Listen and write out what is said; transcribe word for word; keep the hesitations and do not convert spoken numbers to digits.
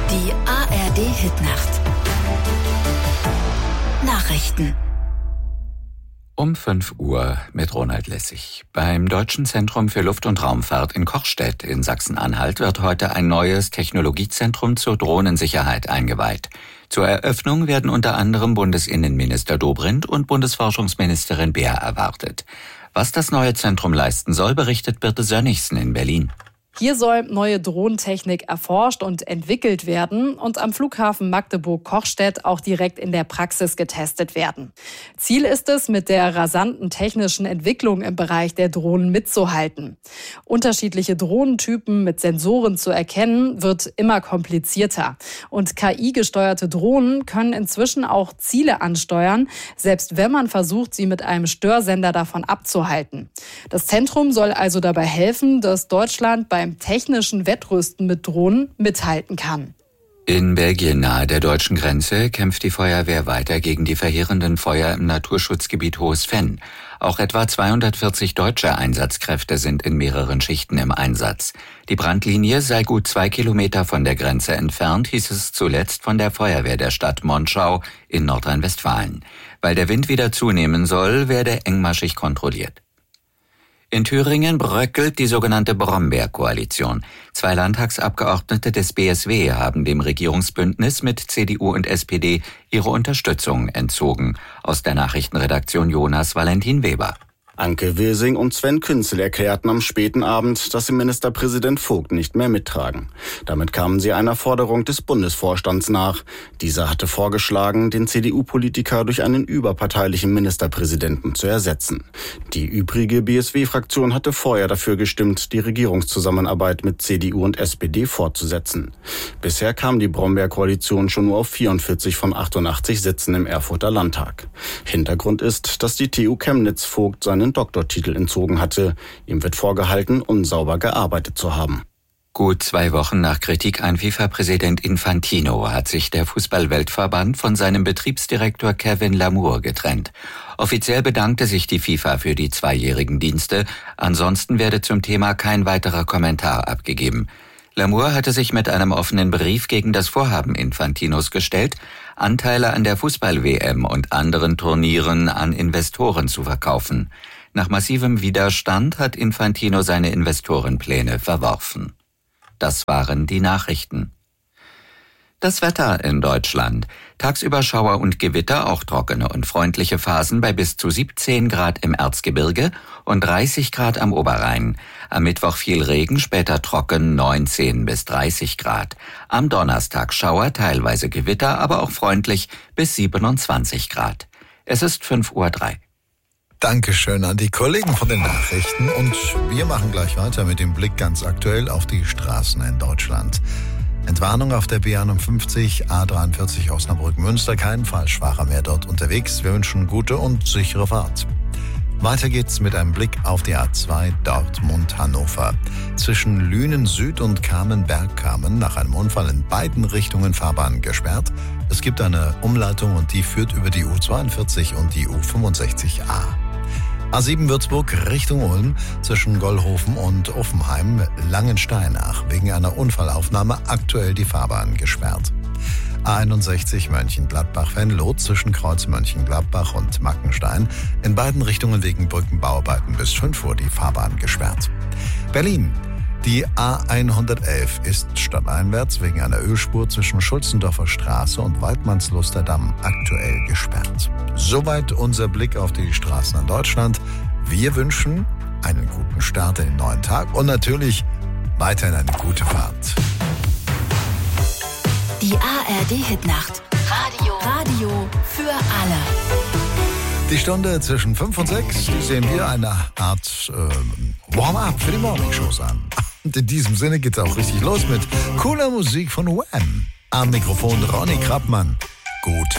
Die A R D-Hitnacht. Nachrichten. Um fünf Uhr mit Ronald Lessig. Beim Deutschen Zentrum für Luft- und Raumfahrt in Kochstedt in Sachsen-Anhalt wird heute ein neues Technologiezentrum zur Drohnensicherheit eingeweiht. Zur Eröffnung werden unter anderem Bundesinnenminister Dobrindt und Bundesforschungsministerin Beer erwartet. Was das neue Zentrum leisten soll, berichtet Birte Sönnigsen in Berlin. Hier soll neue Drohnentechnik erforscht und entwickelt werden und am Flughafen Magdeburg-Kochstedt auch direkt in der Praxis getestet werden. Ziel ist es, mit der rasanten technischen Entwicklung im Bereich der Drohnen mitzuhalten. Unterschiedliche Drohnentypen mit Sensoren zu erkennen, wird immer komplizierter. Und K I-gesteuerte Drohnen können inzwischen auch Ziele ansteuern, selbst wenn man versucht, sie mit einem Störsender davon abzuhalten. Das Zentrum soll also dabei helfen, dass Deutschland bei beim technischen Wettrüsten mit Drohnen mithalten kann. In Belgien nahe der deutschen Grenze kämpft die Feuerwehr weiter gegen die verheerenden Feuer im Naturschutzgebiet Hohes Venn. Auch etwa zweihundertvierzig deutsche Einsatzkräfte sind in mehreren Schichten im Einsatz. Die Brandlinie sei gut zwei Kilometer von der Grenze entfernt, hieß es zuletzt von der Feuerwehr der Stadt Monschau in Nordrhein-Westfalen. Weil der Wind wieder zunehmen soll, werde engmaschig kontrolliert. In Thüringen bröckelt die sogenannte Brombeer-Koalition. Zwei Landtagsabgeordnete des B S W haben dem Regierungsbündnis mit C D U und S P D ihre Unterstützung entzogen. Aus der Nachrichtenredaktion Jonas Valentin Weber. Anke Wirsing und Sven Künzel erklärten am späten Abend, dass sie Ministerpräsident Vogt nicht mehr mittragen. Damit kamen sie einer Forderung des Bundesvorstands nach. Dieser hatte vorgeschlagen, den C D U-Politiker durch einen überparteilichen Ministerpräsidenten zu ersetzen. Die übrige B S W-Fraktion hatte vorher dafür gestimmt, die Regierungszusammenarbeit mit C D U und S P D fortzusetzen. Bisher kam die Brombeer-Koalition schon nur auf vierundvierzig von achtundachtzig Sitzen im Erfurter Landtag. Hintergrund ist, dass die T U Chemnitz Vogt seinen Doktortitel entzogen hatte. Ihm wird vorgehalten, unsauber gearbeitet zu haben. Gut zwei Wochen nach Kritik an FIFA-Präsident Infantino hat sich der Fußball-Weltverband von seinem Betriebsdirektor Kevin Lamour getrennt. Offiziell bedankte sich die FIFA für die zweijährigen Dienste. Ansonsten werde zum Thema kein weiterer Kommentar abgegeben. Lamour hatte sich mit einem offenen Brief gegen das Vorhaben Infantinos gestellt, Anteile an der Fußball-W M und anderen Turnieren an Investoren zu verkaufen. Nach massivem Widerstand hat Infantino seine Investorenpläne verworfen. Das waren die Nachrichten. Das Wetter in Deutschland. Tagsüber Schauer und Gewitter, auch trockene und freundliche Phasen bei bis zu siebzehn Grad im Erzgebirge und dreißig Grad am Oberrhein. Am Mittwoch viel Regen, später trocken, neunzehn bis dreißig Grad. Am Donnerstag Schauer, teilweise Gewitter, aber auch freundlich bis siebenundzwanzig Grad. Es ist fünf Uhr drei. Dankeschön an die Kollegen von den Nachrichten. Und wir machen gleich weiter mit dem Blick ganz aktuell auf die Straßen in Deutschland. Entwarnung auf der B einundfünfzig, A dreiundvierzig Osnabrück-Münster, kein Falschfahrer mehr dort unterwegs. Wir wünschen gute und sichere Fahrt. Weiter geht's mit einem Blick auf die A zwei Dortmund-Hannover. Zwischen Lünen Süd und Kamen-Bergkamen nach einem Unfall in beiden Richtungen Fahrbahn gesperrt. Es gibt eine Umleitung und die führt über die U zweiundvierzig und die U fünfundsechzig A. A sieben Würzburg Richtung Ulm zwischen Gollhofen und Offenheim Langensteinach wegen einer Unfallaufnahme aktuell die Fahrbahn gesperrt. A einundsechzig Mönchengladbach-Venlo zwischen Kreuz Mönchengladbach und Mackenstein in beiden Richtungen wegen Brückenbauarbeiten bis fünf Uhr die Fahrbahn gesperrt. Berlin. Die A hundertelf ist stadteinwärts wegen einer Ölspur zwischen Schulzendorfer Straße und Waldmannsluster Damm aktuell gesperrt. Soweit unser Blick auf die Straßen in Deutschland. Wir wünschen einen guten Start in den neuen Tag und natürlich weiterhin eine gute Fahrt. Die A R D-Hitnacht. Radio. Radio für alle. Die Stunde zwischen fünf und sechs, die sehen wir eine Art äh, Warm-up für die Morningshows an. Und in diesem Sinne geht's auch richtig los mit cooler Musik von Wham. Am Mikrofon Ronny Krappmann. Gute